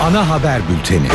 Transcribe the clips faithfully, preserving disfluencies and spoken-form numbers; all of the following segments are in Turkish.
Ana haber bülteni.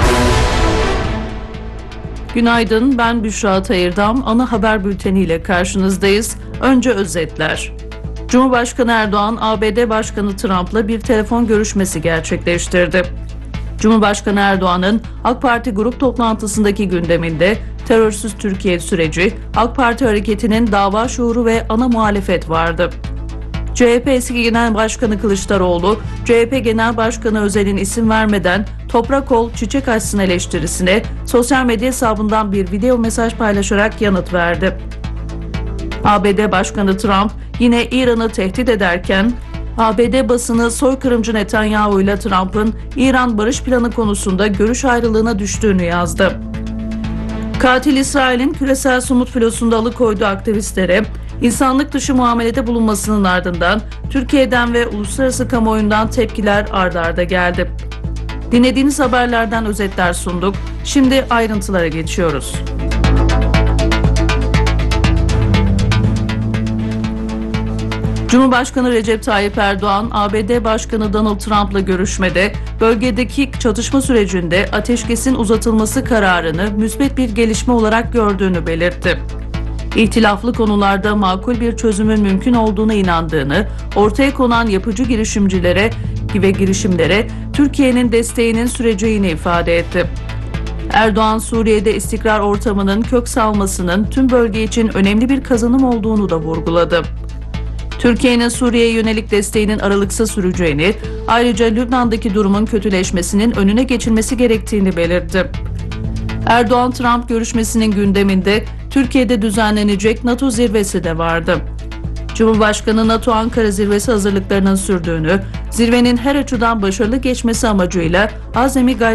Günaydın, ben Büşra Tayırdam. Ana haber bülteniyle karşınızdayız. Önce özetler. Cumhurbaşkanı Erdoğan, A B D Başkanı Trump'la bir telefon görüşmesi gerçekleştirdi. Cumhurbaşkanı Erdoğan'ın AK Parti grup toplantısındaki gündeminde terörsüz Türkiye süreci, AK Parti hareketinin dava şuuru ve ana muhalefet vardı. C H P eski Genel Başkanı Kılıçdaroğlu, C H P Genel Başkanı Özel'in isim vermeden toprak ol, çiçek açsın eleştirisine sosyal medya hesabından bir video mesaj paylaşarak yanıt verdi. A B D Başkanı Trump yine İran'ı tehdit ederken, A B D basını soykırımcı Netanyahu ile Trump'ın İran barış planı konusunda görüş ayrılığına düştüğünü yazdı. Katil İsrail'in küresel somut filosunda alıkoyduğu aktivistlere insanlık dışı muamelede bulunmasının ardından Türkiye'den ve uluslararası kamuoyundan tepkiler ard arda geldi. Dinlediğiniz haberlerden özetler sunduk. Şimdi ayrıntılara geçiyoruz. Cumhurbaşkanı Recep Tayyip Erdoğan, A B D Başkanı Donald Trump'la görüşmede bölgedeki çatışma sürecinde ateşkesin uzatılması kararını müsbet bir gelişme olarak gördüğünü belirtti. İhtilaflı konularda makul bir çözümün mümkün olduğuna inandığını, ortaya konan yapıcı girişimcilere ve girişimlere Türkiye'nin desteğinin süreceğini ifade etti. Erdoğan, Suriye'de istikrar ortamının kök salmasının tüm bölge için önemli bir kazanım olduğunu da vurguladı. Türkiye'nin Suriye'ye yönelik desteğinin aralıksız süreceğini, ayrıca Lübnan'daki durumun kötüleşmesinin önüne geçilmesi gerektiğini belirtti. Erdoğan-Trump görüşmesinin gündeminde Türkiye'de düzenlenecek NATO zirvesi de vardı. Cumhurbaşkanı NATO Ankara zirvesi hazırlıklarının sürdüğünü, zirvenin her açıdan başarılı geçmesi amacıyla azami gayret